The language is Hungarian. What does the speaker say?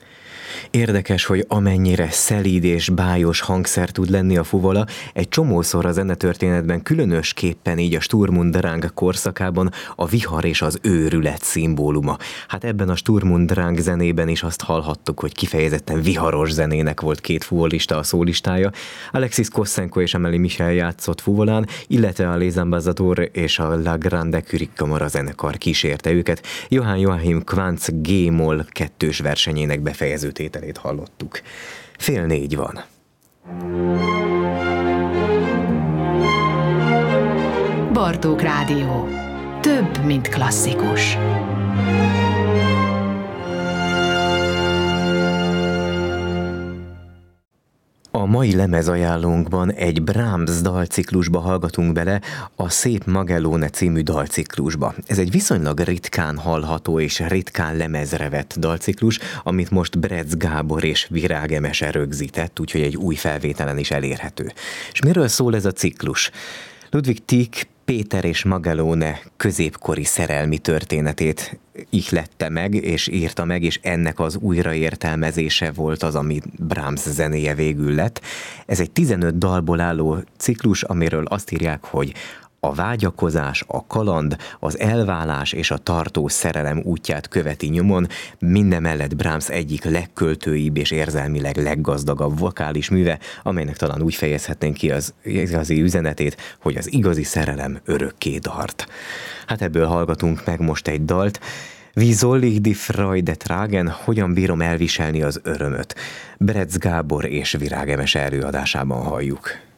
Érdekes, hogy amennyire szelíd és bájos hangszer tud lenni a fuvola, egy csomószor a zenetörténetben, különösképpen így a Sturm und Drang korszakában a vihar és az őrület szimbóluma. Hát ebben a Sturm und Drang zenében is azt hallhattuk, hogy kifejezetten viharos zenének volt két fuvolista a szólistája. Alexis Kossenko és Amélie Michel játszott fuvolán, illetve a Les Ambassadeurs és a La Grande Curie Kamara zenekar kísérte őket. Johann Joachim Quantz G-moll kettős versenyének befejező tételét hallottuk. 3:30 van. Bartók Rádió. Több, mint klasszikus. A mai lemezajánlónkban egy Brahms dalciklusba hallgatunk bele, a Szép Magellóne című dalciklusba. Ez egy viszonylag ritkán hallható és ritkán lemezre vett dalciklus, amit most Bretz Gábor és Virág Emese rögzített, úgyhogy egy új felvételen is elérhető. És miről szól ez a ciklus? Ludwig Tieck Péter és Magellóne középkori szerelmi történetét ihlette meg, és írta meg, és ennek az újraértelmezése volt az, ami Brahms zenéje végül lett. Ez egy 15 dalból álló ciklus, amiről azt írják, hogy a vágyakozás, a kaland, az elválás és a tartó szerelem útját követi nyomon, mindemellett Brahms egyik legköltőibb és érzelmileg leggazdagabb vokális műve, amelynek talán úgy fejezhetnénk ki az igazi üzenetét, hogy az igazi szerelem örökké tart. Hát ebből hallgatunk meg most egy dalt. Wie soll ich die Freude tragen? Hogyan bírom elviselni az örömöt? Bretz Gábor és Virág Emese előadásában halljuk.